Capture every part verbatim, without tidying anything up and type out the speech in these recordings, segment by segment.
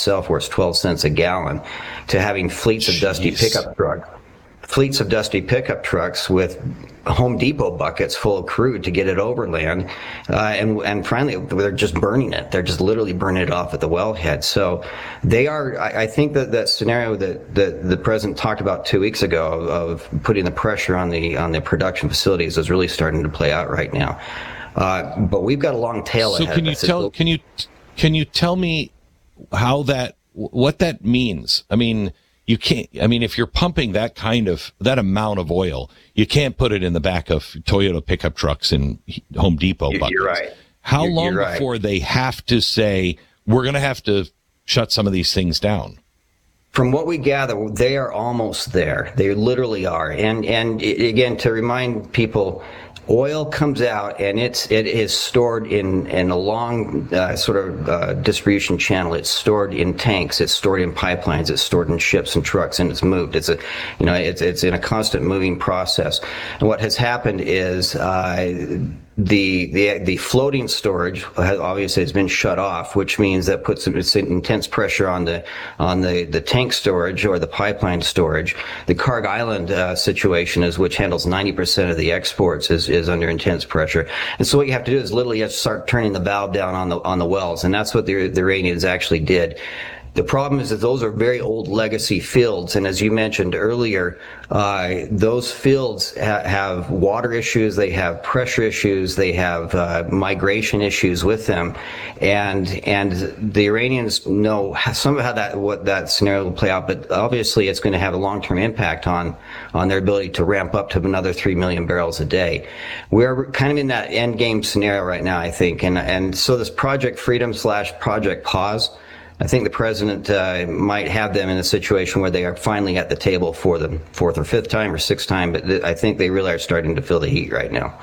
itself, where it's twelve cents a gallon, to having fleets of Jeez. dusty pickup trucks. Fleets of dusty pickup trucks with Home Depot buckets full of crude to get it overland, uh, and and finally they're just burning it. They're just literally burning it off at the wellhead. So they are. I, I think that that scenario that, that the president talked about two weeks ago of, of putting the pressure on the on the production facilities is really starting to play out right now. Uh, but we've got a long tail so ahead. So can you tell? Can you can you tell me how that what that means? I mean. You can't, I mean, if you're pumping that kind of, that amount of oil, you can't put it in the back of Toyota pickup trucks and Home Depot buckets. You're right. How you're, long you're right. before they have to say, we're going to have to shut some of these things down? From what we gather, they are almost there. They literally are. And, and again, to remind people, oil comes out and it's it is stored in in a long uh, sort of uh, distribution channel. It's stored in tanks. It's stored in pipelines. It's stored in ships and trucks, and it's moved. It's a you know it's it's in a constant moving process. And what has happened is uh, the the the floating storage has, obviously has been shut off, which means that puts it's intense pressure on the on the the tank storage or the pipeline storage. The Carg Island uh, situation is which handles ninety percent of the exports is is under intense pressure. And so what you have to do is literally you have to start turning the valve down on the on the wells, and that's what the the Iranians actually did. The problem is that those are very old legacy fields, and as you mentioned earlier, uh, those fields ha- have water issues, they have pressure issues, they have uh, migration issues with them, and and the Iranians know some of how that what that scenario will play out, but obviously it's going to have a long-term impact on on their ability to ramp up to another three million barrels a day. We're kind of in that end game scenario right now, I think, and and so this Project Freedom slash Project Pause, I think the president uh, might have them in a situation where they are finally at the table for the fourth or fifth time or sixth time, but th- I think they really are starting to feel the heat right now.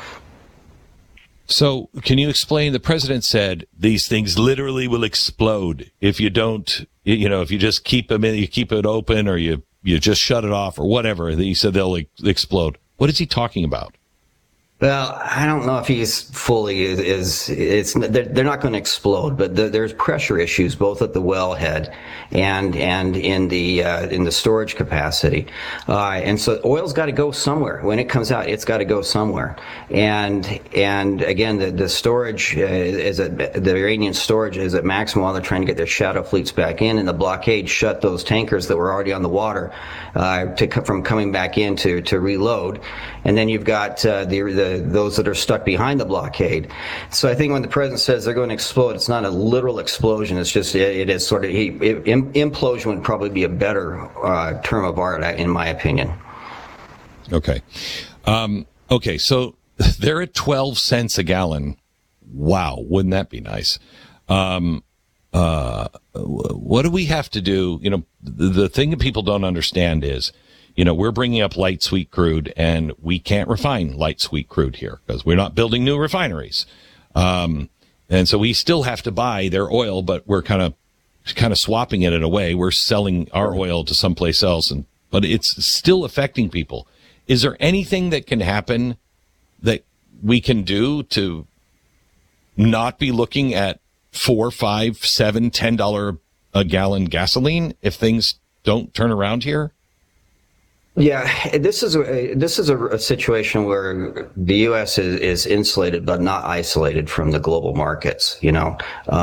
So can you explain, the president said these things literally will explode if you don't, you know, if you just keep them in, you keep it open or you, you just shut it off or whatever. He said they'll explode. What is he talking about? Well, I don't know if he's fully is, is it's they're, they're not going to explode, but the, there's pressure issues both at the wellhead and and in the uh, in the storage capacity, uh, and so oil's got to go somewhere. When it comes out, it's got to go somewhere. And and again, the the storage uh, is at the Iranian storage is at maximum while they're trying to get their shadow fleets back in, and the blockade shut those tankers that were already on the water uh, to from coming back in to to reload. And then you've got uh, the the those that are stuck behind the blockade. So I think when the president says they're going to explode, it's not a literal explosion. It's just it, it is sort of he, it, implosion would probably be a better uh, term of art, in my opinion. Okay, um, okay. So they're at twelve cents a gallon. Wow, wouldn't that be nice? Um, uh, what do we have to do? You know, the, the thing that people don't understand is, you know, we're bringing up light sweet crude, and we can't refine light sweet crude here because we're not building new refineries. Um, and so we still have to buy their oil, but we're kind of, kind of swapping it in a way. We're selling our oil to someplace else, and, but it's still affecting people. Is there anything that can happen that we can do to not be looking at four, five, seven, ten dollar a gallon gasoline if things don't turn around here? Yeah, this is a, this is a, a situation where the U S is, is insulated but not isolated from the global markets. You know,